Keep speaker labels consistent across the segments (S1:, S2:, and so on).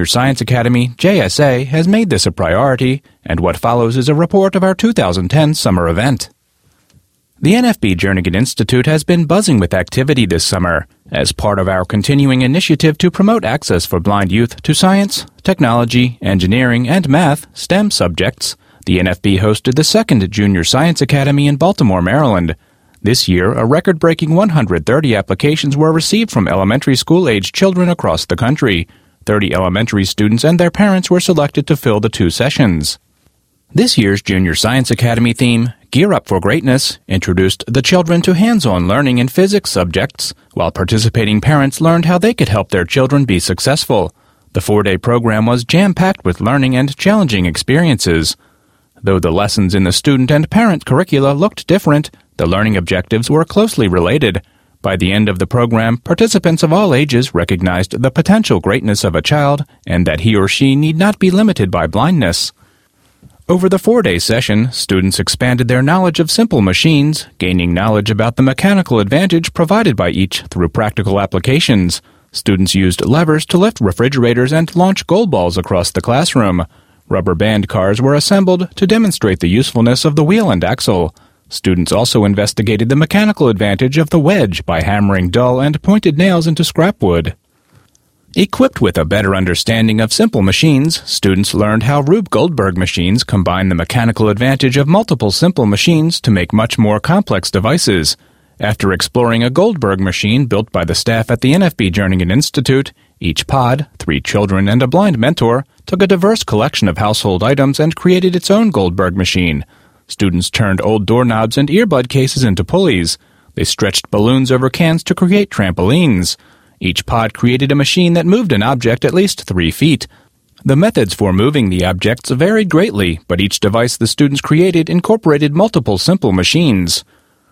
S1: Science Academy, JSA, has made this a priority, and what follows is a report of our 2010 summer event. The NFB Jernigan Institute has been buzzing with activity this summer as part of our continuing initiative to promote access for blind youth to science, technology, engineering, and math (STEM) subjects. The NFB hosted the second Junior Science Academy in Baltimore, Maryland. This year, a record-breaking 130 applications were received from elementary school-aged children across the country. 30 elementary students and their parents were selected to fill the 2 sessions. This year's Junior Science Academy theme, Gear Up for Greatness, introduced the children to hands-on learning in physics subjects, while participating parents learned how they could help their children be successful. The 4-day program was jam-packed with learning and challenging experiences. Though the lessons in the student and parent curricula looked different, the learning objectives were closely related. By the end of the program, participants of all ages recognized the potential greatness of a child and that he or she need not be limited by blindness. Over the 4-day session, students expanded their knowledge of simple machines, gaining knowledge about the mechanical advantage provided by each through practical applications. Students used levers to lift refrigerators and launch gold balls across the classroom. Rubber band cars were assembled to demonstrate the usefulness of the wheel and axle. Students also investigated the mechanical advantage of the wedge by hammering dull and pointed nails into scrap wood. Equipped with a better understanding of simple machines, students learned how Rube Goldberg machines combine the mechanical advantage of multiple simple machines to make much more complex devices. After exploring a Goldberg machine built by the staff at the NFB Jernigan Institute, each pod, 3 children and a blind mentor, took a diverse collection of household items and created its own Goldberg machine. Students turned old doorknobs and earbud cases into pulleys. They stretched balloons over cans to create trampolines. Each pod created a machine that moved an object at least 3 feet. The methods for moving the objects varied greatly, but each device the students created incorporated multiple simple machines.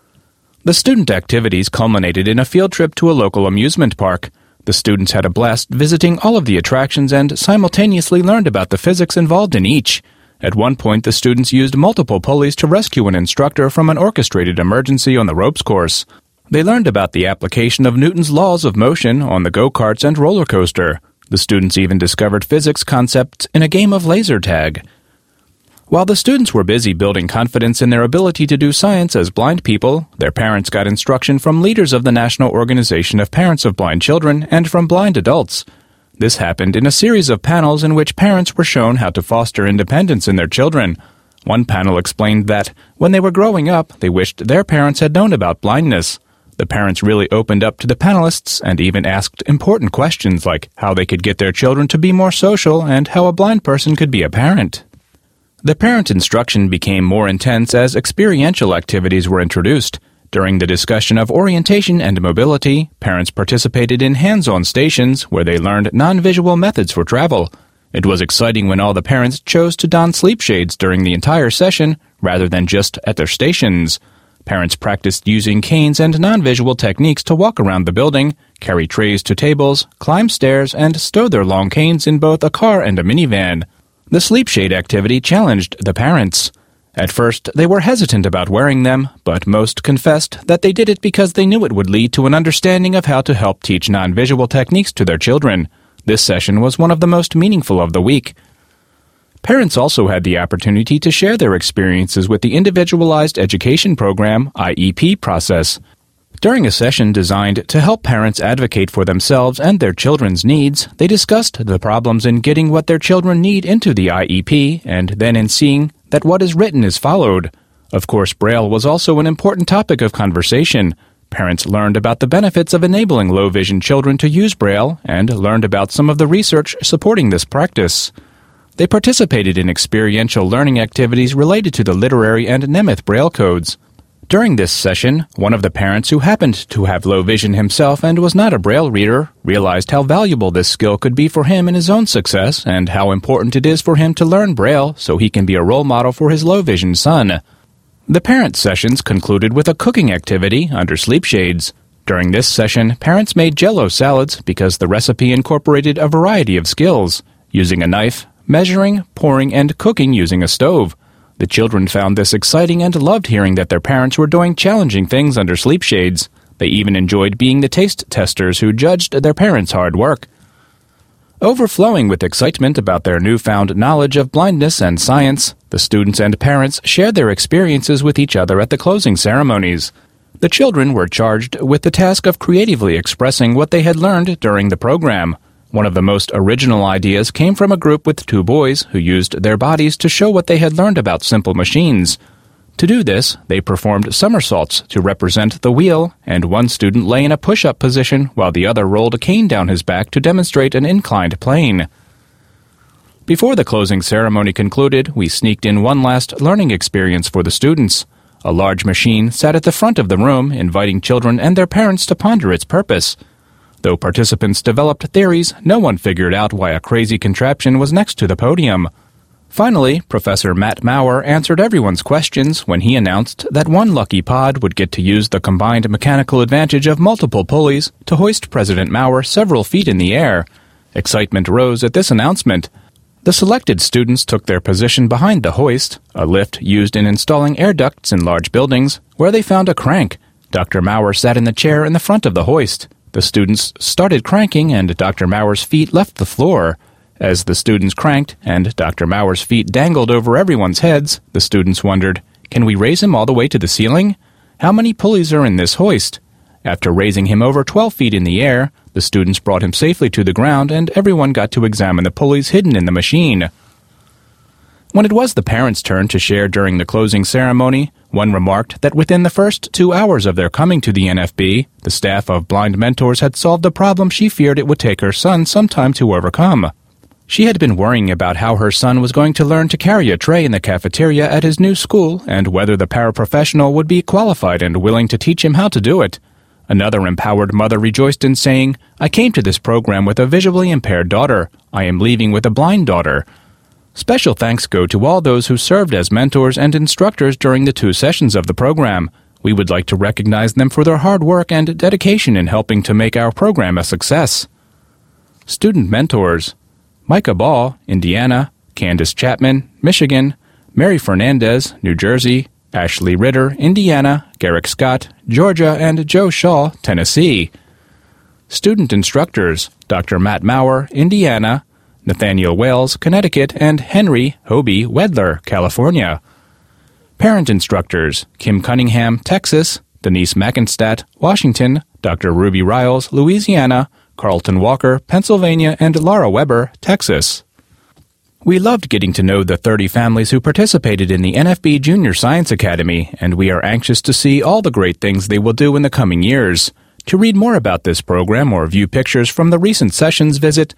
S1: The student activities culminated in a field trip to a local amusement park. The students had a blast visiting all of the attractions and simultaneously learned about the physics involved in each. At one point, the students used multiple pulleys to rescue an instructor from an orchestrated emergency on the ropes course. They learned about the application of Newton's laws of motion on the go-karts and roller coaster. The students even discovered physics concepts in a game of laser tag. While the students were busy building confidence in their ability to do science as blind people, their parents got instruction from leaders of the National Organization of Parents of Blind Children and from blind adults. This happened in a series of panels in which parents were shown how to foster independence in their children. One panel explained that, when they were growing up, they wished their parents had known about blindness. The parents really opened up to the panelists and even asked important questions like how they could get their children to be more social and how a blind person could be a parent. The parent instruction became more intense as experiential activities were introduced. During the discussion of orientation and mobility, parents participated in hands-on stations where they learned non-visual methods for travel. It was exciting when all the parents chose to don sleep shades during the entire session rather than just at their stations. Parents practiced using canes and non-visual techniques to walk around the building, carry trays to tables, climb stairs, and stow their long canes in both a car and a minivan. The sleep shade activity challenged the parents. At first, they were hesitant about wearing them, but most confessed that they did it because they knew it would lead to an understanding of how to help teach non-visual techniques to their children. This session was one of the most meaningful of the week. Parents also had the opportunity to share their experiences with the Individualized Education Program, IEP process. During a session designed to help parents advocate for themselves and their children's needs, they discussed the problems in getting what their children need into the IEP and then in seeing that what is written is followed. Of course, Braille was also an important topic of conversation. Parents learned about the benefits of enabling low-vision children to use Braille and learned about some of the research supporting this practice. They participated in experiential learning activities related to the literary and Nemeth Braille codes. During this session, one of the parents who happened to have low vision himself and was not a Braille reader realized how valuable this skill could be for him in his own success and how important it is for him to learn Braille so he can be a role model for his low-vision son. The parent sessions concluded with a cooking activity under sleep shades. During this session, parents made Jell-O salads because the recipe incorporated a variety of skills, using a knife, measuring, pouring, and cooking using a stove. The children found this exciting and loved hearing that their parents were doing challenging things under sleep shades. They even enjoyed being the taste testers who judged their parents' hard work. Overflowing with excitement about their newfound knowledge of blindness and science, the students and parents shared their experiences with each other at the closing ceremonies. The children were charged with the task of creatively expressing what they had learned during the program. One of the most original ideas came from a group with 2 boys who used their bodies to show what they had learned about simple machines. To do this, they performed somersaults to represent the wheel, and one student lay in a push-up position while the other rolled a cane down his back to demonstrate an inclined plane. Before the closing ceremony concluded, we sneaked in one last learning experience for the students. A large machine sat at the front of the room, inviting children and their parents to ponder its purpose. Though participants developed theories, no one figured out why a crazy contraption was next to the podium. Finally, Professor Matt Maurer answered everyone's questions when he announced that one lucky pod would get to use the combined mechanical advantage of multiple pulleys to hoist President Maurer several feet in the air. Excitement rose at this announcement. The selected students took their position behind the hoist, a lift used in installing air ducts in large buildings, where they found a crank. Dr. Maurer sat in the chair in the front of the hoist. The students started cranking, and Dr. Maurer's feet left the floor. As the students cranked, and Dr. Maurer's feet dangled over everyone's heads, the students wondered, "Can we raise him all the way to the ceiling? How many pulleys are in this hoist?" After raising him over 12 feet in the air, the students brought him safely to the ground, and everyone got to examine the pulleys hidden in the machine. When it was the parents' turn to share during the closing ceremony, one remarked that within the first 2 hours of their coming to the NFB, the staff of Blind Mentors had solved a problem she feared it would take her son some time to overcome. She had been worrying about how her son was going to learn to carry a tray in the cafeteria at his new school and whether the paraprofessional would be qualified and willing to teach him how to do it. Another empowered mother rejoiced in saying, "I came to this program with a visually impaired daughter. I am leaving with a blind daughter." Special thanks go to all those who served as mentors and instructors during the 2 sessions of the program. We would like to recognize them for their hard work and dedication in helping to make our program a success. Student mentors: Micah Ball, Indiana; Candace Chapman, Michigan; Mary Fernandez, New Jersey; Ashley Ritter, Indiana; Garrick Scott, Georgia; and Joe Shaw, Tennessee. Student instructors: Dr. Matt Maurer, Indiana; Nathaniel Wales, Connecticut; and Henry Hobie Wedler, California. Parent instructors: Kim Cunningham, Texas; Denise Mackenstadt, Washington; Dr. Ruby Riles, Louisiana; Carlton Walker, Pennsylvania; and Laura Weber, Texas. We loved getting to know the 30 families who participated in the NFB Junior Science Academy, and we are anxious to see all the great things they will do in the coming years. To read more about this program or view pictures from the recent sessions, visit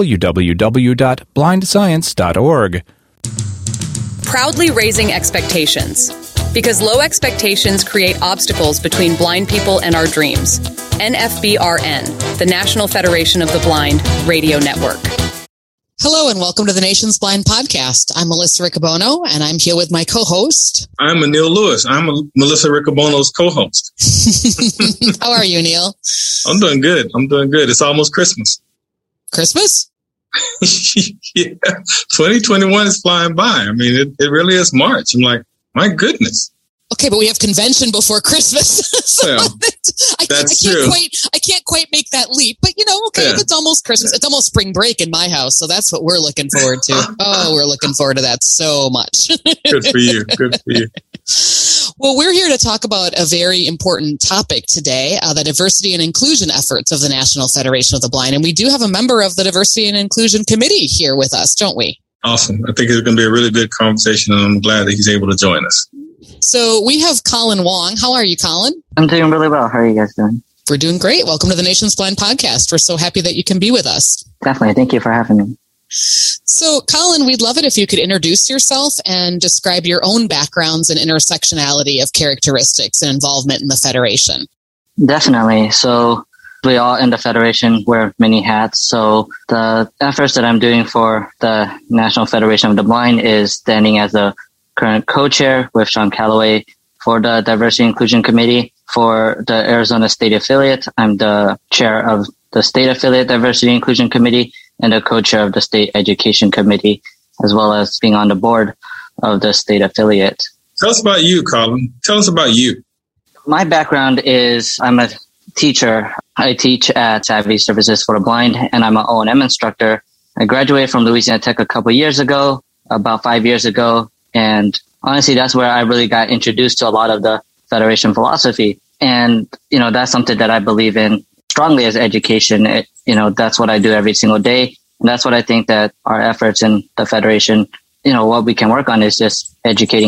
S1: www.blindscience.org.
S2: Proudly raising expectations. Because low expectations create obstacles between blind people and our dreams. NFBRN, the National Federation of the Blind Radio Network.
S3: Hello and welcome to the Nation's Blind Podcast. I'm Melissa Riccobono, and I'm here with my co-host.
S4: I'm Anil Lewis. I'm Melissa Riccobono's co-host.
S3: How are you, Neil?
S4: I'm doing good. It's almost Christmas.
S3: Christmas?
S4: Yeah. 2021 is flying by. I mean, it really is March. I'm like, my goodness.
S3: Okay, but we have convention before Christmas. So
S4: well, that's true.
S3: I can't quite make that leap. But, if it's almost Christmas, it's almost spring break in my house. So that's what we're looking forward to. We're looking forward to that so much.
S4: Good for you.
S3: Well, we're here to talk about a very important topic today, the diversity and inclusion efforts of the National Federation of the Blind. And we do have a member of the Diversity and Inclusion Committee here with us, don't we?
S4: Awesome. I think it's going to be a really good conversation, and I'm glad that he's able to join us.
S3: So we have Colin Wong. How are you, Colin?
S5: I'm doing really well. How are you guys doing?
S3: We're doing great. Welcome to the Nation's Blind Podcast. We're so happy that you can be with us.
S5: Definitely. Thank you for having me.
S3: So, Colin, we'd love it if you could introduce yourself and describe your own backgrounds and intersectionality of characteristics and involvement in the Federation.
S5: Definitely. So we all in the Federation wear many hats. So the efforts that I'm doing for the National Federation of the Blind is standing as the current co-chair with Sean Calloway for the Diversity Inclusion Committee. For the Arizona State Affiliate, I'm the chair of the State Affiliate Diversity Inclusion Committee and the co-chair of the State Education Committee, as well as being on the board of the State Affiliate.
S4: Tell us about you, Colin. Tell us about you.
S5: My background is I'm a teacher. I teach at Savvy Services for the Blind, and I'm an O&M instructor. I graduated from Louisiana Tech a couple of years ago, about 5 years ago. And honestly, that's where I really got introduced to a lot of the Federation philosophy. And, that's something that I believe in strongly as education. That's what I do every single day. And that's what I think that our efforts in the Federation, what we can work on is just educating.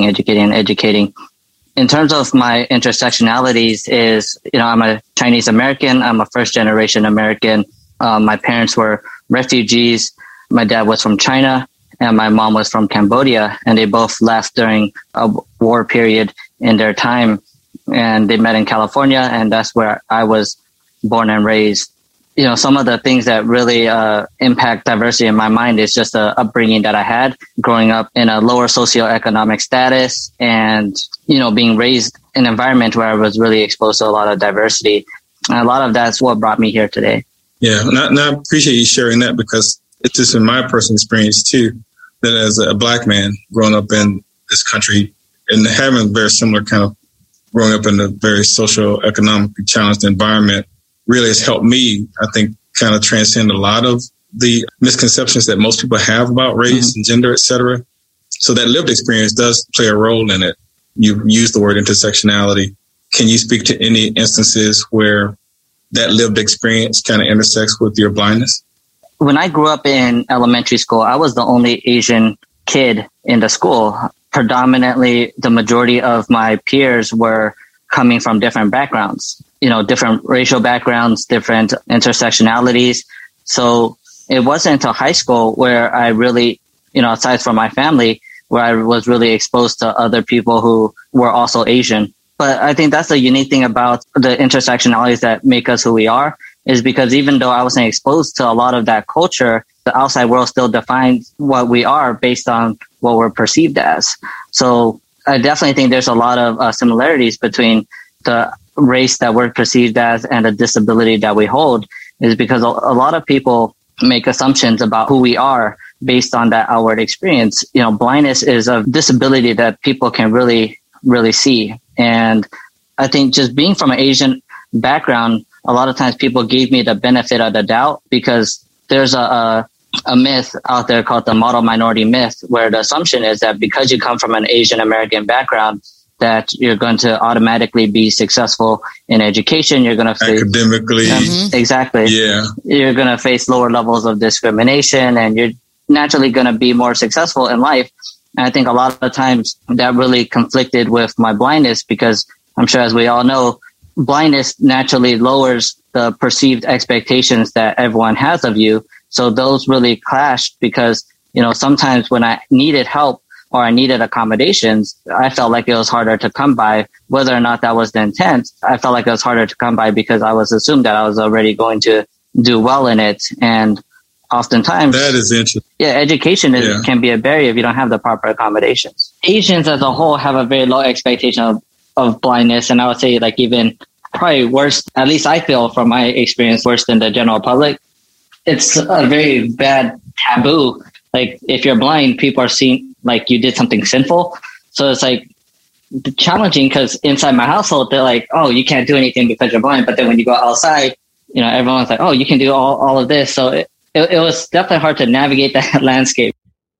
S5: In terms of my intersectionalities is, I'm a Chinese American. I'm a first generation American. My parents were refugees. My dad was from China and my mom was from Cambodia, and they both left during a war period in their time, and they met in California, and that's where I was born and raised. Some of the things that really impact diversity in my mind is just the upbringing that I had growing up in a lower socioeconomic status and, being raised in an environment where I was really exposed to a lot of diversity. And a lot of that's what brought me here today.
S4: Yeah, and I appreciate you sharing that, because it's just in my personal experience too, that as a Black man growing up in this country and having a very similar kind of growing up in a very socio-economically challenged environment really has helped me, I think, kind of transcend a lot of the misconceptions that most people have about race and gender, et cetera. So that lived experience does play a role in it. You use the word intersectionality. Can you speak to any instances where that lived experience kind of intersects with your blindness?
S5: When I grew up in elementary school, I was the only Asian kid in the school. Predominantly, the majority of my peers were coming from different backgrounds, different racial backgrounds, different intersectionalities. So it wasn't until high school where I really, aside from my family, where I was really exposed to other people who were also Asian. But I think that's the unique thing about the intersectionalities that make us who we are, is because even though I wasn't exposed to a lot of that culture, the outside world still defines what we are based on what we're perceived as. So I definitely think there's a lot of similarities between the race that we're perceived as and the disability that we hold, is because a lot of people make assumptions about who we are based on that outward experience. Blindness is a disability that people can really, really see. And I think just being from an Asian background, a lot of times people gave me the benefit of the doubt, because there's a myth out there called the model minority myth, where the assumption is that because you come from an Asian American background, that you're going to automatically be successful in education. You're going to face
S4: academically.
S5: Exactly.
S4: Yeah.
S5: You're going to face lower levels of discrimination, and you're naturally going to be more successful in life. And I think a lot of times that really conflicted with my blindness, because I'm sure, as we all know, blindness naturally lowers the perceived expectations that everyone has of you. So those really clashed, because, sometimes when I needed help or I needed accommodations, I felt like it was harder to come by. Whether or not that was the intent, I felt like it was harder to come by because I was assumed that I was already going to do well in it. And oftentimes,
S4: that is interesting.
S5: Yeah, education can be a barrier if you don't have the proper accommodations. Asians as a whole have a very low expectation of blindness. And I would say even probably worse, at least I feel from my experience, worse than the general public. It's a very bad taboo. Like, if you're blind, people are seeing like you did something sinful. So it's challenging, because inside my household, they're like, oh, you can't do anything because you're blind. But then when you go outside, everyone's like, oh, you can do all of this. So it was definitely hard to navigate that landscape.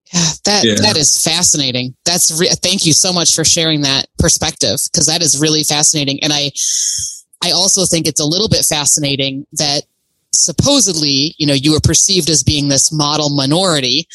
S3: That is fascinating. Thank you so much for sharing that perspective, because that is really fascinating. And I also think it's a little bit fascinating that supposedly, you were perceived as being this model minority,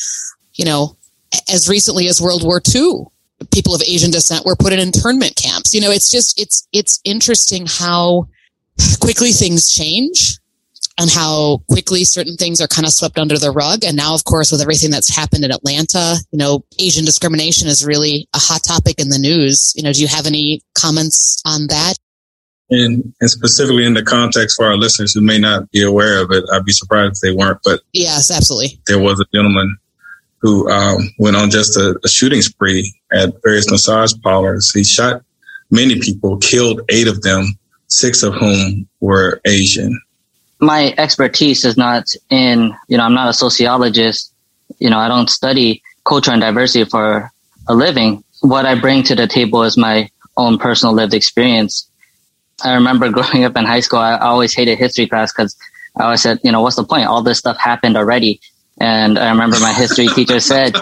S3: as recently as World War II. People of Asian descent were put in internment camps. It's interesting how quickly things change and how quickly certain things are kind of swept under the rug. And now, of course, with everything that's happened in Atlanta, Asian discrimination is really a hot topic in the news. Do you have any comments on that?
S4: And specifically in the context for our listeners who may not be aware of it, I'd be surprised if they weren't. But
S3: yes, absolutely.
S4: There was a gentleman who went on just a shooting spree at various massage parlors. He shot many people, killed 8 of them, 6 of whom were Asian.
S5: My expertise is not in, I'm not a sociologist. I don't study culture and diversity for a living. What I bring to the table is my own personal lived experience. I remember growing up in high school, I always hated history class because I always said, what's the point? All this stuff happened already. And I remember my history teacher said,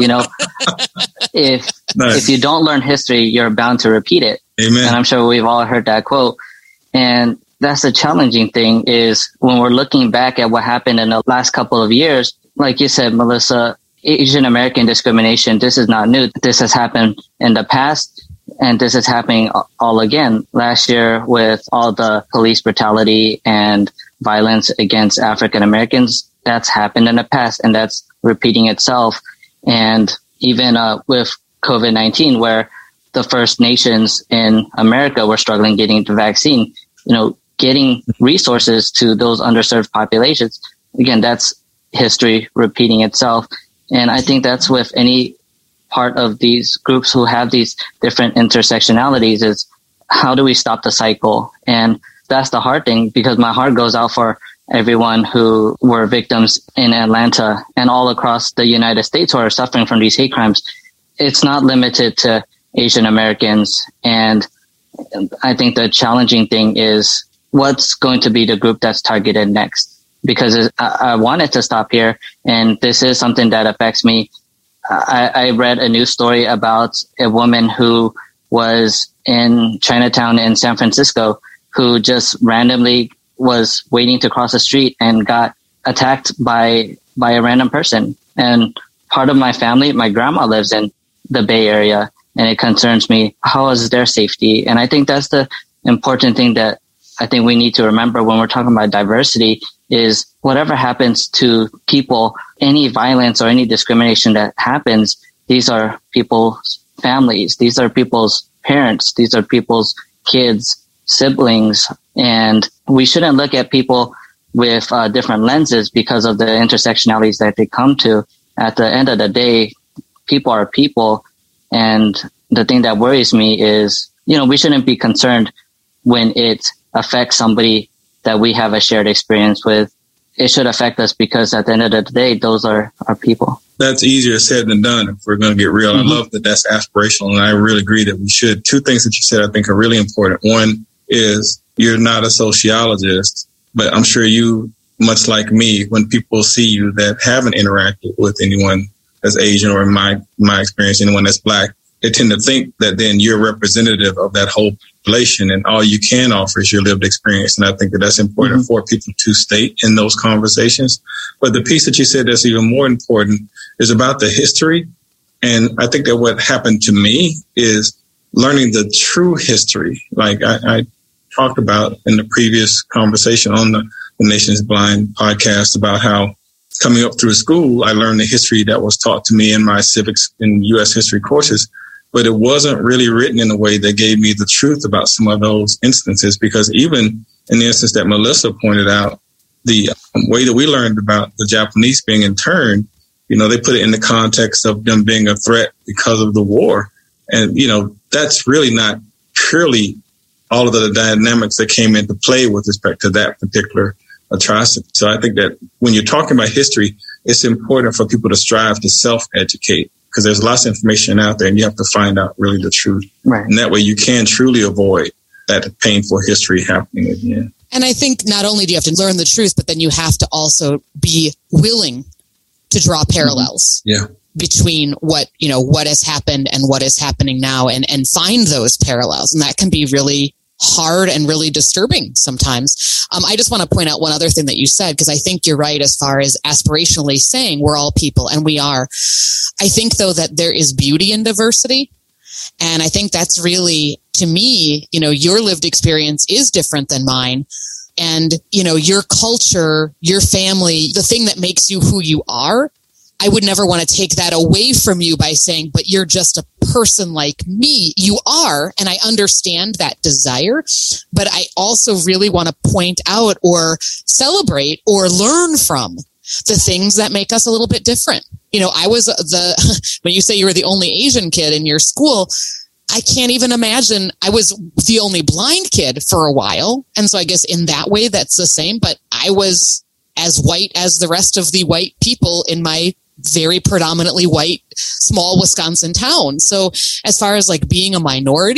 S5: if you don't learn history, you're bound to repeat it.
S4: Amen.
S5: And I'm sure we've all heard that quote. And that's the challenging thing is when we're looking back at what happened in the last couple of years, like you said, Melissa, Asian American discrimination, this is not new. This has happened in the past, and this is happening all again. Last year with all the police brutality and violence against African Americans, that's happened in the past, and that's repeating itself. And even with COVID-19, where the First Nations in America were struggling getting the vaccine, getting resources to those underserved populations. Again, that's history repeating itself. And I think that's with any part of these groups who have these different intersectionalities is how do we stop the cycle? And that's the hard thing, because my heart goes out for everyone who were victims in Atlanta and all across the United States who are suffering from these hate crimes. It's not limited to Asian Americans. And I think the challenging thing is what's going to be the group that's targeted next? Because I wanted to stop here, and this is something that affects me. I read a news story about a woman who was in Chinatown in San Francisco who just randomly was waiting to cross the street and got attacked by a random person. And part of my family, my grandma lives in the Bay Area, and it concerns me. How is their safety? And I think that's the important thing that I think we need to remember when we're talking about diversity is whatever happens to people, any violence or any discrimination that happens, these are people's families. These are people's parents. These are people's kids, siblings. And we shouldn't look at people with different lenses because of the intersectionalities that they come to. At the end of the day, people are people. And the thing that worries me is, we shouldn't be concerned when it affects somebody that we have a shared experience with. It should affect us because at the end of the day, those are our people.
S4: That's easier said than done if we're going to get real. Mm-hmm. I love that that's aspirational, and I really agree that we should. Two things that you said I think are really important. One is you're not a sociologist, but I'm sure you, much like me, when people see you that haven't interacted with anyone that's Asian or in my experience, anyone that's Black, they tend to think that then you're representative of that whole population and all you can offer is your lived experience. And I think that that's important for people to state in those conversations. But the piece that you said that's even more important is about the history. And I think that what happened to me is learning the true history. Like I talked about in the previous conversation on the Nation's Blind podcast about how coming up through school, I learned the history that was taught to me in my civics and U.S. history courses. But it wasn't really written in a way that gave me the truth about some of those instances, because even in the instance that Melissa pointed out, the way that we learned about the Japanese being interned, they put it in the context of them being a threat because of the war. And, that's really not purely all of the dynamics that came into play with respect to that particular atrocity. So I think that when you're talking about history, it's important for people to strive to self-educate, because there's lots of information out there and you have to find out really the truth. Right. And that way you can truly avoid that painful history happening again.
S3: And I think not only do you have to learn the truth, but then you have to also be willing to draw parallels between what has happened and what is happening now, and find those parallels. And that can be really hard and really disturbing sometimes. I just want to point out one other thing that you said, because I think you're right as far as aspirationally saying we're all people, and we are. I think, though, that there is beauty in diversity. And I think that's really, to me, your lived experience is different than mine. And, your culture, your family, the thing that makes you who you are, I would never want to take that away from you by saying, but you're just a person like me. You are, and I understand that desire, but I also really want to point out or celebrate or learn from the things that make us a little bit different. I was when you say you were the only Asian kid in your school, I can't even imagine. I was the only blind kid for a while. And so I guess in that way, that's the same, but I was as white as the rest of the white people in my very predominantly white, small Wisconsin town. So as far as like being a minority,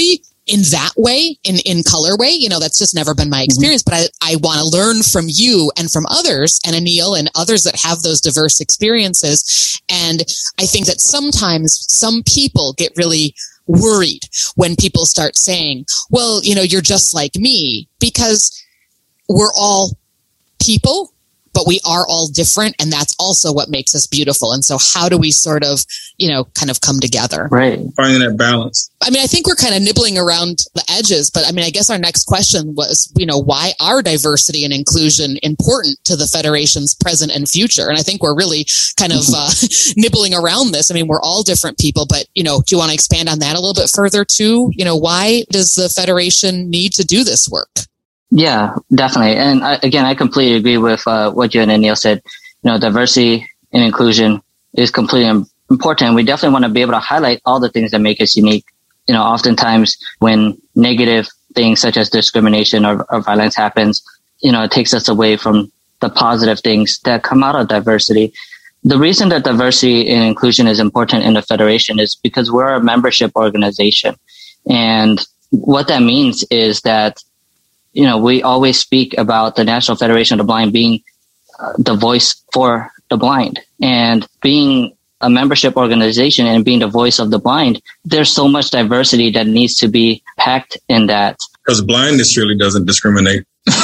S3: in that way, in color way. That's just never been my experience, but I want to learn from you and from others and Anil and others that have those diverse experiences. And I think that sometimes some people get really worried when people start saying, well, you're just like me, because we're all people, but we are all different. And that's also what makes us beautiful. And so how do we sort of, kind of come together?
S5: Right.
S4: Finding that balance.
S3: I mean, I think we're kind of nibbling around the edges, but I mean, I guess our next question was, why are diversity and inclusion important to the Federation's present and future? And I think we're really kind of nibbling around this. I mean, we're all different people, but, do you want to expand on that a little bit further too? Why does the Federation need to do this work?
S5: Yeah, definitely. And I completely agree with what you and Anil said. Diversity and inclusion is completely important. We definitely want to be able to highlight all the things that make us unique. Oftentimes when negative things such as discrimination or violence happens, it takes us away from the positive things that come out of diversity. The reason that diversity and inclusion is important in the Federation is because we're a membership organization. And what that means is that we always speak about the National Federation of the Blind being the voice for the blind, and being a membership organization and being the voice of the blind. There's so much diversity that needs to be packed in that.
S4: Because blindness really doesn't discriminate.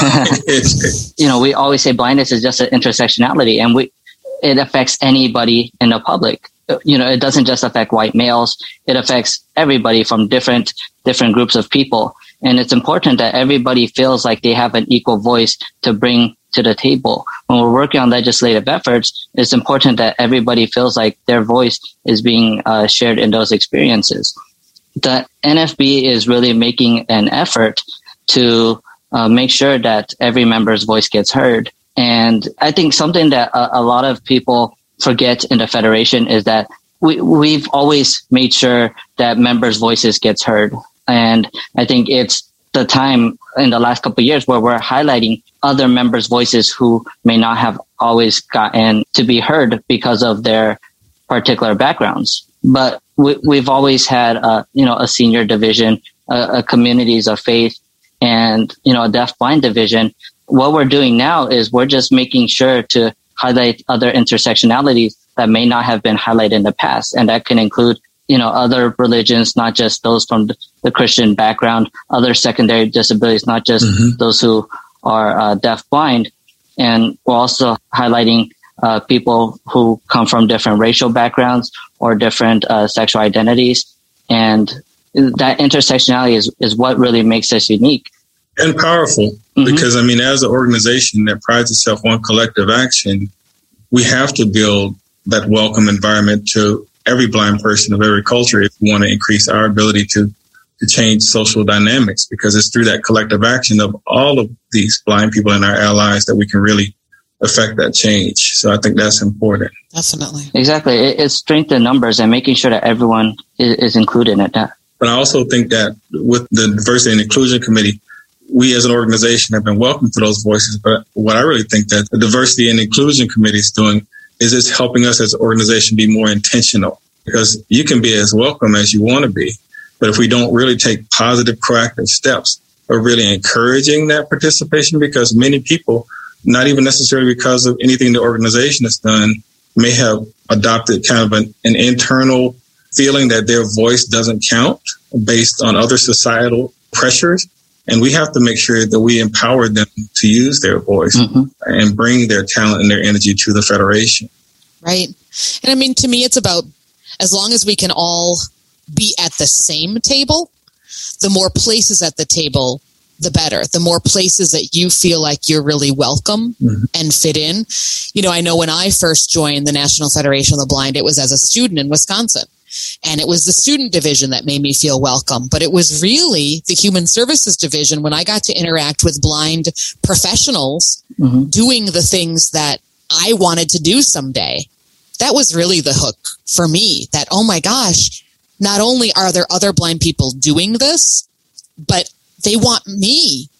S5: We always say blindness is just an intersectionality, and it affects anybody in the public. It doesn't just affect white males. It affects everybody from different groups of people. And it's important that everybody feels like they have an equal voice to bring to the table. When we're working on legislative efforts, it's important that everybody feels like their voice is being shared in those experiences. The NFB is really making an effort to make sure that every member's voice gets heard. And I think something that a lot of people forget in the Federation is that we've always made sure that members' voices gets heard. And I think it's the time in the last couple of years where we're highlighting other members' voices who may not have always gotten to be heard because of their particular backgrounds. But we've always had a senior division, a communities of faith, and a deaf-blind division. What we're doing now is we're just making sure to highlight other intersectionalities that may not have been highlighted in the past, and that can include other religions, not just those from the Christian background, other secondary disabilities, not just those who are deaf-blind. And we're also highlighting people who come from different racial backgrounds or different sexual identities. And that intersectionality is what really makes us unique.
S4: And powerful, because, as an organization that prides itself on collective action, we have to build that welcome environment to every blind person of every culture if we want to increase our ability to change social dynamics, because it's through that collective action of all of these blind people and our allies that we can really affect that change. So I think that's important.
S3: Definitely.
S5: Exactly. It's strength in numbers and making sure that everyone is included in that.
S4: But I also think that with the Diversity and Inclusion Committee, we as an organization have been welcome to those voices. But what I really think that the Diversity and Inclusion Committee is doing is it's helping us as an organization be more intentional, because you can be as welcome as you want to be. But if we don't really take positive, proactive steps of really encouraging that participation, because many people, not even necessarily because of anything the organization has done, may have adopted kind of an internal feeling that their voice doesn't count based on other societal pressures. And we have to make sure that we empower them to use their voice and bring their talent and their energy to the Federation.
S3: Right. And to me, it's about, as long as we can all be at the same table, the more places at the table, the better. The more places that you feel like you're really welcome and fit in. I know when I first joined the National Federation of the Blind, it was as a student in Wisconsin. And it was the student division that made me feel welcome. But it was really the human services division when I got to interact with blind professionals doing the things that I wanted to do someday. That was really the hook for me, that, oh my gosh, not only are there other blind people doing this, but they want me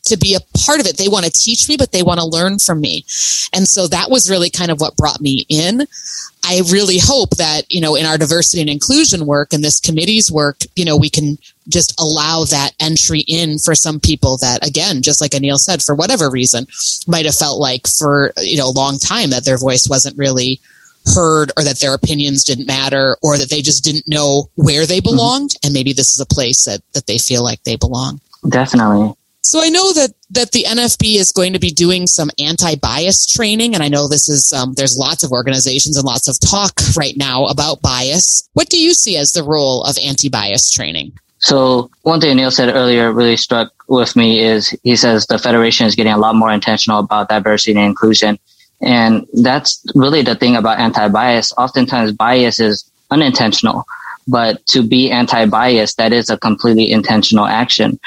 S3: to be a part of it. They want to teach me, but they want to learn from me. And so that was really kind of what brought me in. I really hope that, in our diversity and inclusion work and this committee's work, we can just allow that entry in for some people that, again, just like Anil said, for whatever reason, might have felt like for, a long time that their voice wasn't really heard, or that their opinions didn't matter, or that they just didn't know where they belonged. And maybe this is a place that they feel like they belong.
S5: Definitely.
S3: So I know that the NFB is going to be doing some anti-bias training, and I know this is there's lots of organizations and lots of talk right now about bias. What do you see as the role of anti-bias training?
S5: So one thing Anil said earlier really struck with me is he says the Federation is getting a lot more intentional about diversity and inclusion. And that's really the thing about anti-bias. Oftentimes bias is unintentional, but to be anti-bias, that is a completely intentional action.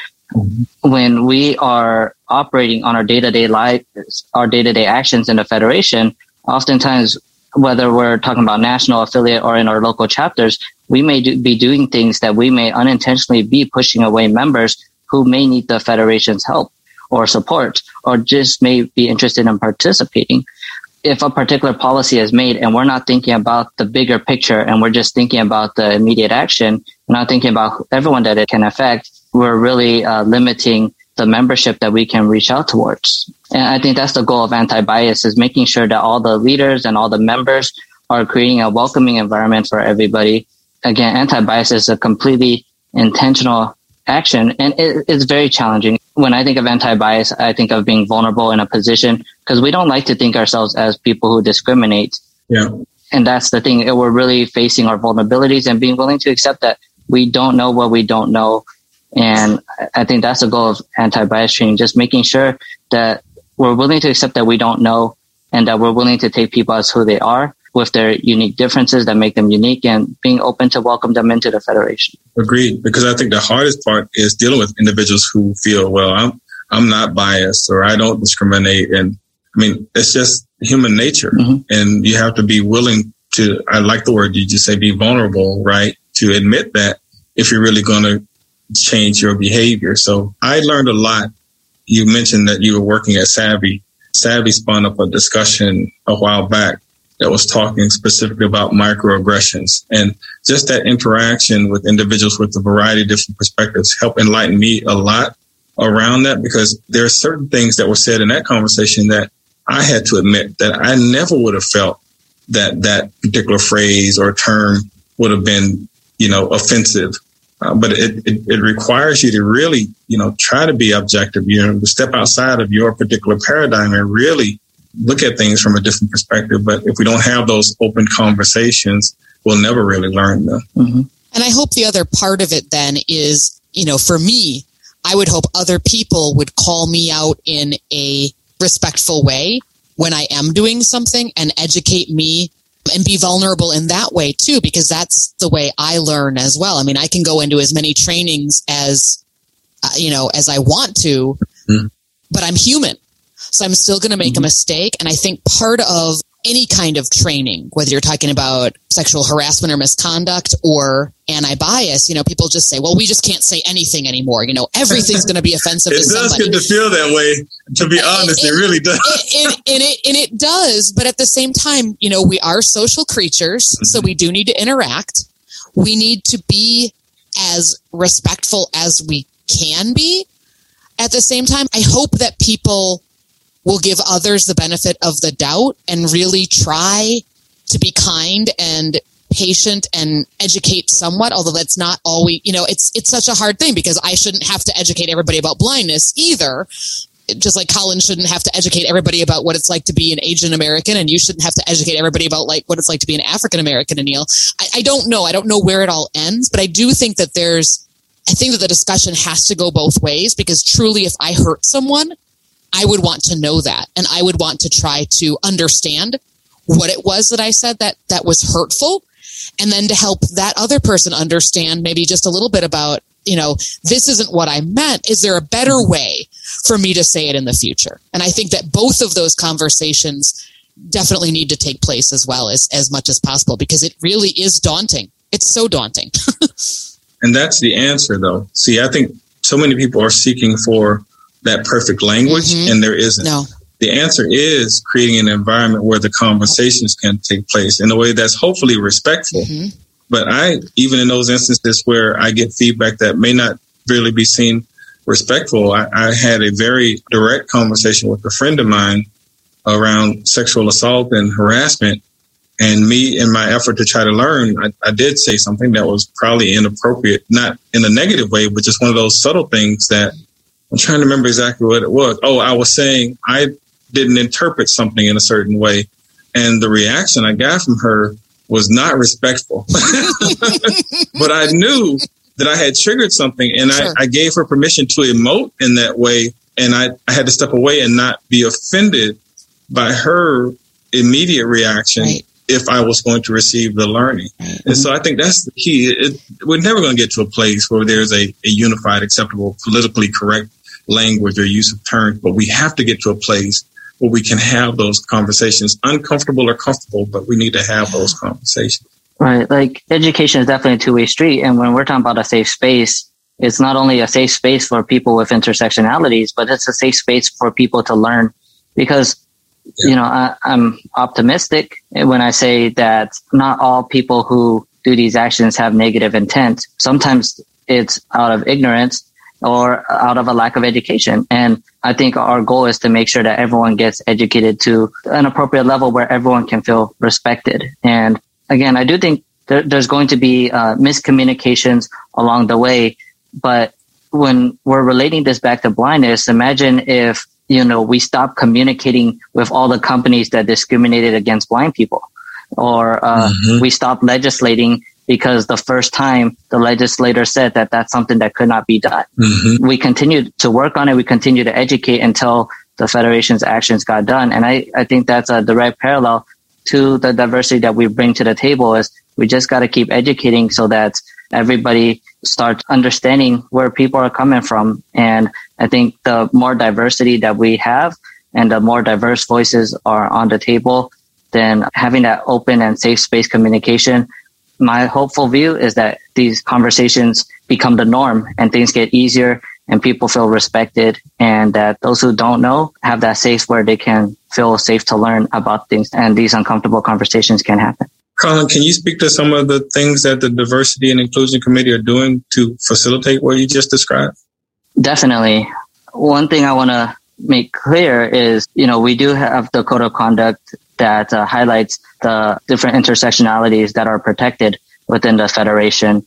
S5: When we are operating on our day-to-day lives, our day-to-day actions in the Federation, oftentimes, whether we're talking about national affiliate or in our local chapters, we may be doing things that we may unintentionally be pushing away members who may need the Federation's help or support, or just may be interested in participating. If a particular policy is made and we're not thinking about the bigger picture and we're just thinking about the immediate action, we're not thinking about everyone that it can affect, we're really limiting the membership that we can reach out towards. And I think that's the goal of anti-bias, is making sure that all the leaders and all the members are creating a welcoming environment for everybody. Again, anti-bias is a completely intentional action, and it's very challenging. When I think of anti-bias, I think of being vulnerable in a position, because we don't like to think ourselves as people who discriminate.
S4: Yeah.
S5: And that's the thing. We're really facing our vulnerabilities and being willing to accept that we don't know what we don't know. And I think that's the goal of anti-bias training, just making sure that we're willing to accept that we don't know, and that we're willing to take people as who they are with their unique differences that make them unique, and being open to welcome them into the Federation.
S4: Agreed. Because I think the hardest part is dealing with individuals who feel, well, I'm not biased, or I don't discriminate. And I mean, it's just human nature. Mm-hmm. And you have to be willing to, I like the word you just say, be vulnerable, right? To admit that if you're really going to change your behavior. So I learned a lot. You mentioned that you were working at Savvy. Savvy spun up a discussion a while back that was talking specifically about microaggressions, and just that interaction with individuals with a variety of different perspectives helped enlighten me a lot around that, because there are certain things that were said in that conversation that I had to admit that I never would have felt that particular phrase or term would have been, offensive. But it requires you to really, try to be objective, to step outside of your particular paradigm and really look at things from a different perspective. But if we don't have those open conversations, we'll never really learn them.
S3: Mm-hmm. And I hope the other part of it then is, for me, I would hope other people would call me out in a respectful way when I am doing something, and educate me and be vulnerable in that way too, because that's the way I learn as well. I mean, I can go into as many trainings as I want to, but I'm human. So I'm still going to make a mistake. And I think part of any kind of training, whether you're talking about sexual harassment or misconduct or anti-bias, people just say, well, we just can't say anything anymore. Everything's going to be offensive to somebody.
S4: It does get to feel that way, to be honest. It really does.
S3: And it does. But at the same time, we are social creatures, so we do need to interact. We need to be as respectful as we can be. At the same time, I hope that people will give others the benefit of the doubt and really try to be kind and patient and educate somewhat, although that's not always, it's such a hard thing, because I shouldn't have to educate everybody about blindness either. Just like Colin shouldn't have to educate everybody about what it's like to be an Asian American, and you shouldn't have to educate everybody about what it's like to be an African American, Anil. I don't know. I don't know where it all ends, but I do think that I think that the discussion has to go both ways, because truly, if I hurt someone, I would want to know that, and I would want to try to understand what it was that I said that was hurtful, and then to help that other person understand maybe just a little bit about, this isn't what I meant. Is there a better way for me to say it in the future? And I think that both of those conversations definitely need to take place as well as much as possible, because it really is daunting. It's so daunting.
S4: And that's the answer, though. See, I think so many people are seeking for that perfect language, and there isn't.
S3: No.
S4: The answer is creating an environment where the conversations can take place in a way that's hopefully respectful. But even in those instances where I get feedback that may not really be seen respectful, I had a very direct conversation with a friend of mine around sexual assault and harassment. And me, in my effort to try to learn, I did say something that was probably inappropriate, not in a negative way, but just one of those subtle things that I'm trying to remember exactly what it was. Oh, I was saying I didn't interpret something in a certain way. And the reaction I got from her was not respectful. But I knew that I had triggered something, and I gave her permission to emote in that way. And I had to step away and not be offended by her immediate reaction if I was going to receive the learning. And so I think that's the key. We're never going to get to a place where there's a unified, acceptable, politically correct language or use of terms, but we have to get to a place where we can have those conversations, uncomfortable or comfortable, but we need to have those conversations.
S5: Right. Like, education is definitely a two-way street. And when we're talking about a safe space, it's not only a safe space for people with intersectionalities, but it's a safe space for people to learn. Because, you know, I'm optimistic when I say that not all people who do these actions have negative intent. Sometimes it's out of ignorance or out of a lack of education. And I think our goal is to make sure that everyone gets educated to an appropriate level where everyone can feel respected. And again, I do think there's going to be miscommunications along the way. But when we're relating this back to blindness, imagine if, you know, we stop communicating with all the companies that discriminated against blind people, or we stop legislating because the first time the legislator said that that's something that could not be done. We continued to work on it. We continue to educate until the Federation's actions got done. And I think that's a direct parallel to the diversity that we bring to the table. Is we just got to keep educating so that everybody starts understanding where people are coming from. And I think the more diversity that we have and the more diverse voices are on the table, then having that open and safe space communication, my hopeful view is that these conversations become the norm and things get easier and people feel respected, and that those who don't know have that space where they can feel safe to learn about things, and these uncomfortable conversations can happen.
S4: Colin, can you speak to some of the things that the Diversity and Inclusion Committee are doing to facilitate what you just described? Definitely.
S5: One thing I want to make clear is, you know, we do have the code of conduct that highlights the different intersectionalities that are protected within the Federation.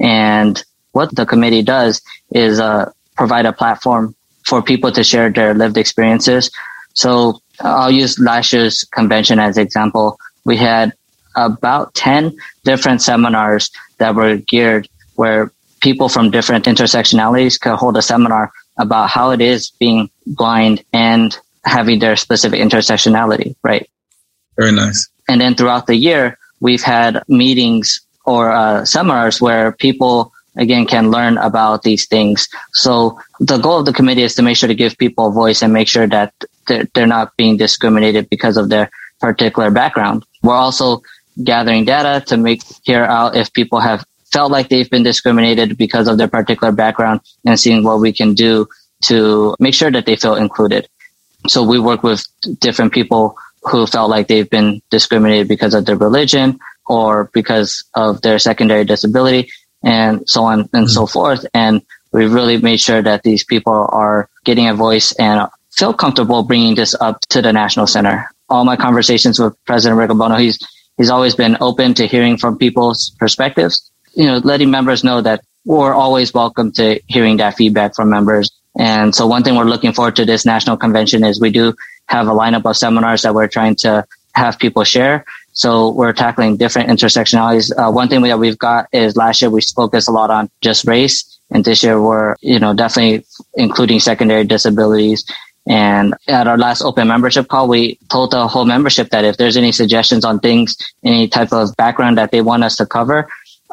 S5: And what the committee does is provide a platform for people to share their lived experiences. So I'll use last year's convention as an example. We had about 10 different seminars that were geared where people from different intersectionalities could hold a seminar about how it is being blind and having their specific intersectionality, right?
S4: Very nice.
S5: And then throughout the year, we've had meetings or seminars where people, again, can learn about these things. So the goal of the committee is to make sure to give people a voice and make sure that they're not being discriminated because of their particular background. We're also gathering data to hear out if people have felt like they've been discriminated because of their particular background, and seeing what we can do to make sure that they feel included. So we work with different people who felt like they've been discriminated because of their religion or because of their secondary disability, and so on and so forth. And we really made sure that these people are getting a voice and feel comfortable bringing this up to the National Center. All my conversations with President Riccobono, he's always been open to hearing from people's perspectives, you know, letting members know that we're always welcome to hearing that feedback from members. And so one thing we're looking forward to this national convention is we do have a lineup of seminars that we're trying to have people share. So we're tackling different intersectionalities. One thing that we've got is last year we focused a lot on just race. And this year we're, you know, definitely including secondary disabilities. And at our last open membership call, we told the whole membership that if there's any suggestions on things, any type of background that they want us to cover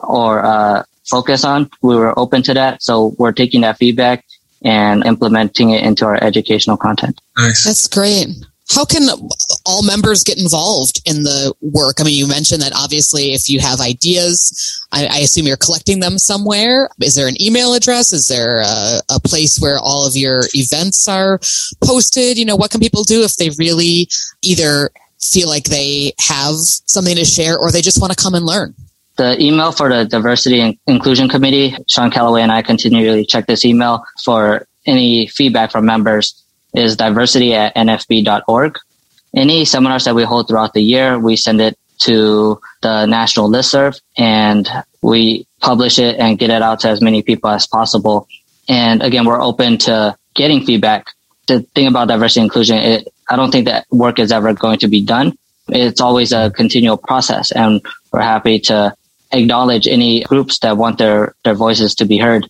S5: or focus on, we were open to that. So we're taking that feedback and implementing it into our educational content.
S4: Nice.
S3: That's great. How can all members get involved in the work? I mean, you mentioned that obviously if you have ideas, I assume you're collecting them somewhere. Is there an email address? Is there a place where all of your events are posted? What can people do if they really either feel like they have something to share or they just want to come and learn?
S5: The email for the Diversity and Inclusion Committee, Sean Calloway and I continually check this email for any feedback from members, is diversity@nfb.org. Any seminars that we hold throughout the year, we send it to the national listserv and we publish it and get it out to as many people as possible. And again, we're open to getting feedback. The thing about diversity and inclusion, I don't think that work is ever going to be done. It's always a continual process, and we're happy to acknowledge any groups that want their voices to be heard.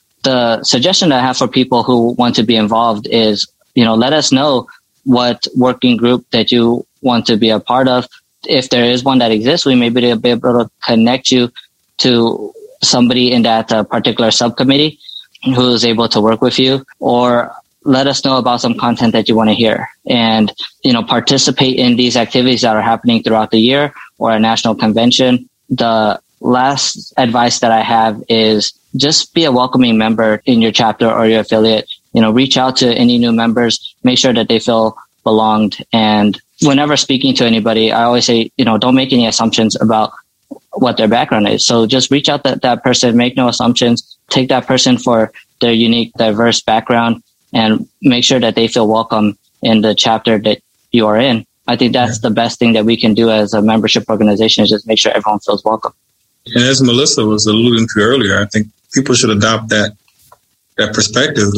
S5: The suggestion I have for people who want to be involved is, let us know what working group that you want to be a part of. If there is one that exists, we may be able to connect you to somebody in that particular subcommittee who is able to work with you, or let us know about some content that you want to hear and, participate in these activities that are happening throughout the year or a national convention. The last advice that I have is just be a welcoming member in your chapter or your affiliate. Reach out to any new members, make sure that they feel belonged. And whenever speaking to anybody, I always say, don't make any assumptions about what their background is. So just reach out to that person, make no assumptions, take that person for their unique, diverse background, and make sure that they feel welcome in the chapter that you are in. I think that's the best thing that we can do as a membership organization, is just make sure everyone feels welcome.
S4: And as Melissa was alluding to earlier, I think people should adopt that perspective,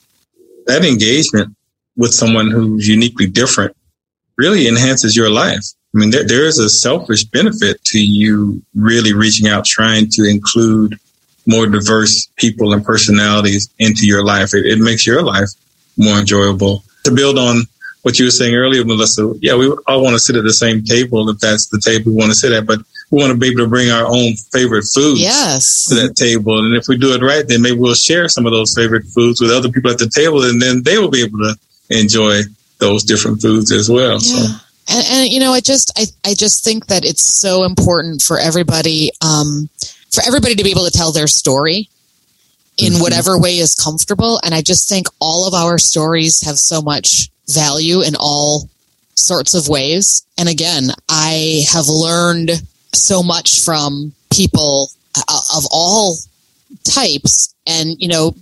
S4: that engagement with someone who's uniquely different really enhances your life. I mean, there is a selfish benefit to you really reaching out, trying to include more diverse people and personalities into your life. It makes your life more enjoyable. To build on what you were saying earlier, Melissa, we all want to sit at the same table if that's the table we want to sit at, but we want to be able to bring our own favorite foods to that table. And if we do it right, then maybe we'll share some of those favorite foods with other people at the table, and then they will be able to enjoy those different foods as well.
S3: Yeah. So. And I just think that it's so important for everybody to be able to tell their story in whatever way is comfortable. And I just think all of our stories have so much value in all sorts of ways. And again, I have learned so much from people of all types. And,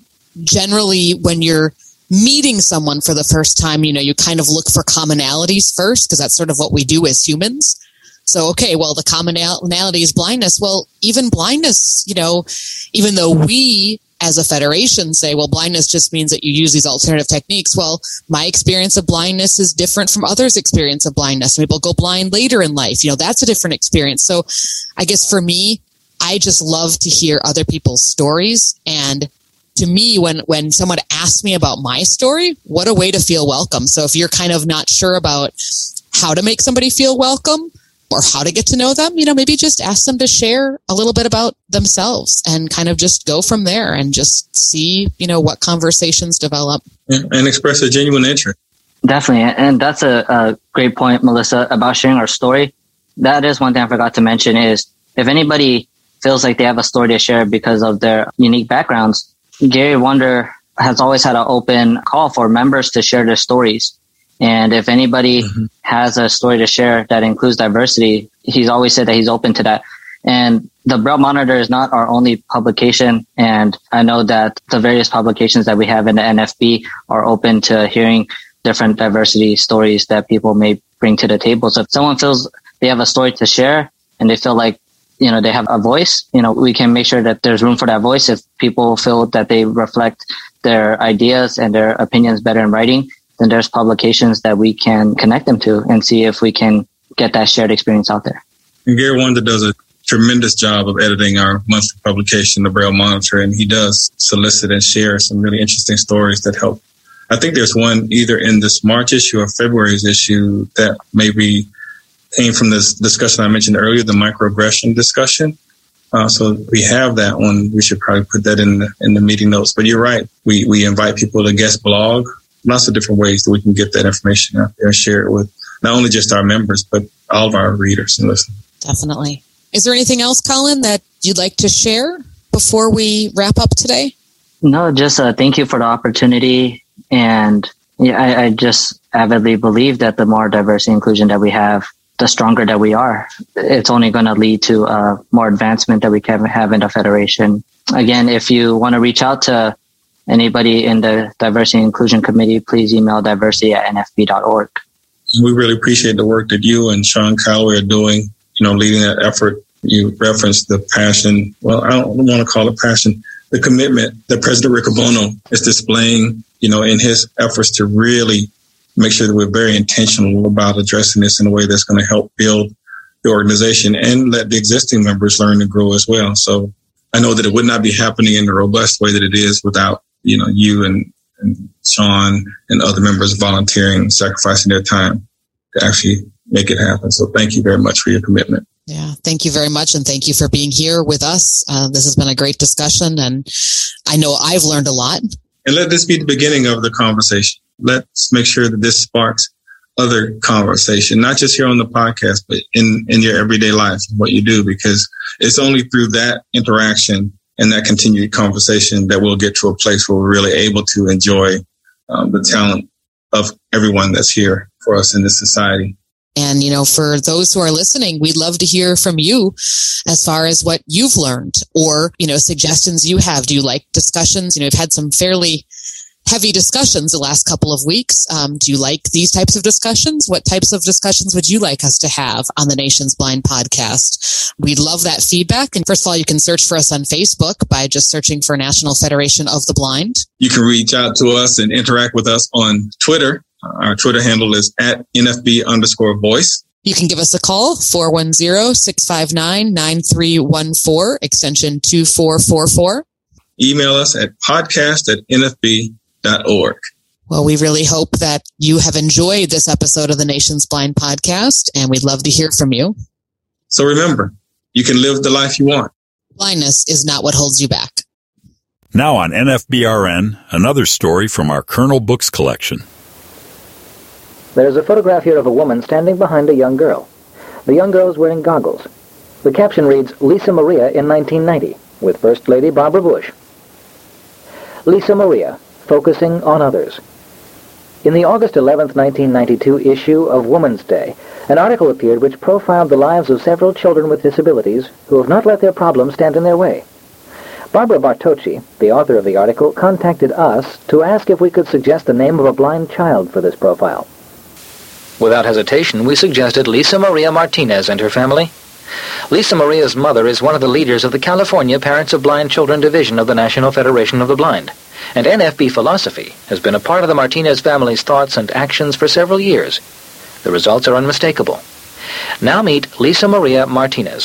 S3: generally when you're meeting someone for the first time, you kind of look for commonalities first, because that's sort of what we do as humans. So, okay, well, the commonality is blindness. Well, even blindness, even though we as a federation say, well, blindness just means that you use these alternative techniques. Well, my experience of blindness is different from others' experience of blindness. People go blind later in life. That's a different experience. So I guess for me, I just love to hear other people's stories. And to me, when someone asks me about my story, what a way to feel welcome. So if you're kind of not sure about how to make somebody feel welcome or how to get to know them, maybe just ask them to share a little bit about themselves and kind of just go from there and just see, what conversations develop.
S4: And express a genuine interest.
S5: Definitely. And that's a great point, Melissa, about sharing our story. That is one thing I forgot to mention is if anybody feels like they have a story to share because of their unique backgrounds, Gary Wonder has always had an open call for members to share their stories. And if anybody has a story to share that includes diversity, he's always said that he's open to that. And the Braille Monitor is not our only publication. And I know that the various publications that we have in the NFB are open to hearing different diversity stories that people may bring to the table. So if someone feels they have a story to share and they feel like, they have a voice, we can make sure that there's room for that voice. If people feel that they reflect their ideas and their opinions better in writing, then there's publications that we can connect them to and see if we can get that shared experience out there.
S4: And Gary Wonder does a tremendous job of editing our monthly publication, the Braille Monitor, and he does solicit and share some really interesting stories that help. I think there's one either in this March issue or February's issue that maybe came from this discussion I mentioned earlier, the microaggression discussion. So we have that one. We should probably put that in the meeting notes. But you're right. We invite people to guest blog lots of different ways that we can get that information out there and share it with not only just our members, but all of our readers and listeners.
S3: Definitely. Is there anything else, Colin, that you'd like to share before we wrap up today?
S5: No, just thank you for the opportunity. And I just avidly believe that the more diversity and inclusion that we have, the stronger that we are. It's only going to lead to more advancement that we can have in the Federation. Again, if you want to reach out to anybody in the Diversity and Inclusion Committee, please email diversity@nfb.org.
S4: We really appreciate the work that you and Sean Calloway are doing, leading that effort. You referenced the passion. Well, I don't want to call it passion. The commitment that President Riccobono is displaying, in his efforts to really make sure that we're very intentional about addressing this in a way that's going to help build the organization and let the existing members learn and grow as well. So I know that it would not be happening in the robust way that it is without, you and Sean and other members volunteering, sacrificing their time to actually make it happen. So thank you very much for your commitment.
S3: Yeah, thank you very much. And thank you for being here with us. This has been a great discussion, and I know I've learned a lot.
S4: And let this be the beginning of the conversation. Let's make sure that this sparks other conversation, not just here on the podcast, but in your everyday life, what you do, because it's only through that interaction and that continued conversation that we'll get to a place where we're really able to enjoy the talent of everyone that's here for us in this society.
S3: And, for those who are listening, we'd love to hear from you as far as what you've learned or, suggestions you have. Do you like discussions? We've had some fairly heavy discussions the last couple of weeks. Do you like these types of discussions? What types of discussions would you like us to have on the Nation's Blind podcast? We'd love that feedback. And first of all, you can search for us on Facebook by just searching for National Federation of the Blind.
S4: You can reach out to us and interact with us on Twitter. Our Twitter handle is @NFB_voice.
S3: You can give us a call, 410-659-9314, extension 2444.
S4: Email us at podcast@nfb.org.
S3: Well, we really hope that you have enjoyed this episode of the Nation's Blind podcast, and we'd love to hear from you.
S4: So remember, you can live the life you want.
S3: Blindness is not what holds you back.
S6: Now on NFBRN, another story from our Kernel Books collection.
S7: There's a photograph here of a woman standing behind a young girl. The young girl is wearing goggles. The caption reads, Lisa Maria in 1990, with First Lady Barbara Bush. Lisa Maria, focusing on others. In the August 11, 1992 issue of Woman's Day, an article appeared which profiled the lives of several children with disabilities who have not let their problems stand in their way. Barbara Bartocci, the author of the article, contacted us to ask if we could suggest the name of a blind child for this profile.
S8: Without hesitation, we suggested Lisa Maria Martinez and her family. Lisa Maria's mother is one of the leaders of the California Parents of Blind Children Division of the National Federation of the Blind, and NFB philosophy has been a part of the Martinez family's thoughts and actions for several years. The results are unmistakable. Now meet Lisa Maria Martinez.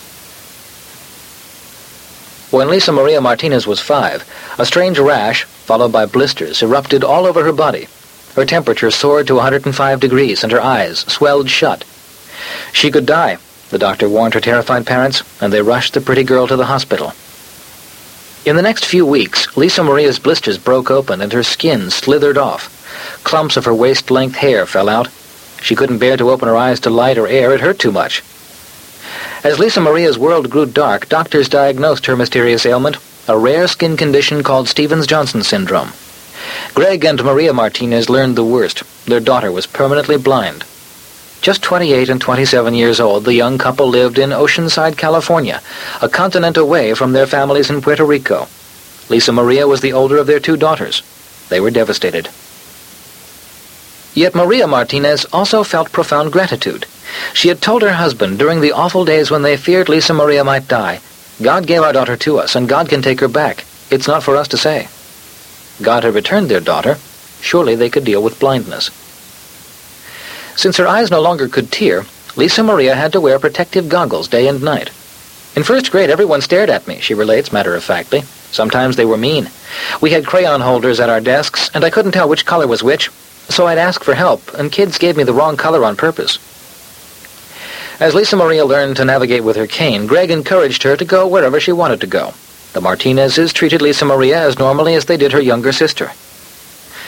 S8: When Lisa Maria Martinez was 5, a strange rash, followed by blisters, erupted all over her body. Her temperature soared to 105 degrees and her eyes swelled shut. She could die, the doctor warned her terrified parents, and they rushed the pretty girl to the hospital. In the next few weeks, Lisa Maria's blisters broke open and her skin slithered off. Clumps of her waist-length hair fell out. She couldn't bear to open her eyes to light or air. It hurt too much. As Lisa Maria's world grew dark, doctors diagnosed her mysterious ailment, a rare skin condition called Stevens-Johnson syndrome. Greg and Maria Martinez learned the worst. Their daughter was permanently blind. Just 28 and 27 years old, the young couple lived in Oceanside, California, a continent away from their families in Puerto Rico. Lisa Maria was the older of their 2 daughters. They were devastated. Yet Maria Martinez also felt profound gratitude. She had told her husband during the awful days when they feared Lisa Maria might die, "God gave our daughter to us, and God can take her back. It's not for us to say." God had returned their daughter. Surely they could deal with blindness. Since her eyes no longer could tear, Lisa Maria had to wear protective goggles day and night. "In first grade, everyone stared at me," she relates matter-of-factly. "Sometimes they were mean. We had crayon holders at our desks, and I couldn't tell which color was which, so I'd ask for help, and kids gave me the wrong color on purpose." As Lisa Maria learned to navigate with her cane, Greg encouraged her to go wherever she wanted to go. The Martinezes treated Lisa Maria as normally as they did her younger sister.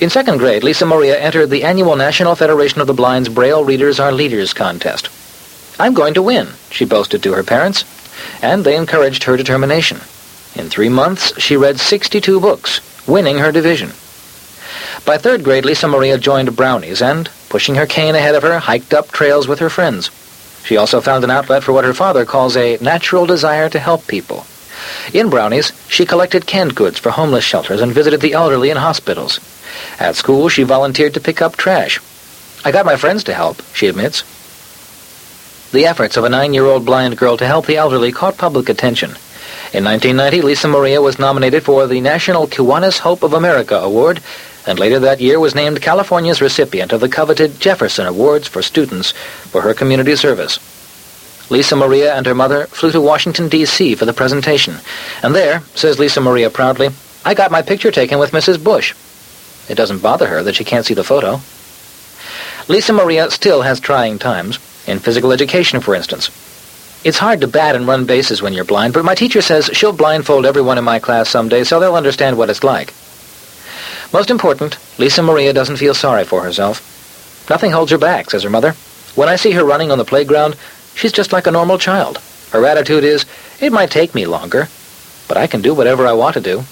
S8: In second grade, Lisa Maria entered the annual National Federation of the Blind's Braille Readers Are Leaders contest. "I'm going to win," she boasted to her parents, and they encouraged her determination. In 3 months, she read 62 books, winning her division. By third grade, Lisa Maria joined Brownies and, pushing her cane ahead of her, hiked up trails with her friends. She also found an outlet for what her father calls a natural desire to help people. In Brownies, she collected canned goods for homeless shelters and visited the elderly in hospitals. At school, she volunteered to pick up trash. "I got my friends to help," she admits. The efforts of a 9-year-old blind girl to help the elderly caught public attention. In 1990, Lisa Maria was nominated for the National Kiwanis Hope of America Award, and later that year was named California's recipient of the coveted Jefferson Awards for students for her community service. Lisa Maria and her mother flew to Washington, D.C. for the presentation, and there, says Lisa Maria proudly, "I got my picture taken with Mrs. Bush." It doesn't bother her that she can't see the photo. Lisa Maria still has trying times, in physical education, for instance. "It's hard to bat and run bases when you're blind, but my teacher says she'll blindfold everyone in my class someday so they'll understand what it's like." Most important, Lisa Maria doesn't feel sorry for herself. "Nothing holds her back," says her mother. "When I see her running on the playground, she's just like a normal child. Her attitude is, it might take me longer, but I can do whatever I want to do."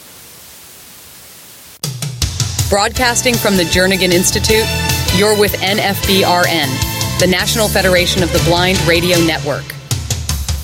S2: Broadcasting from the Jernigan Institute, you're with NFBRN, the National Federation of the Blind Radio Network.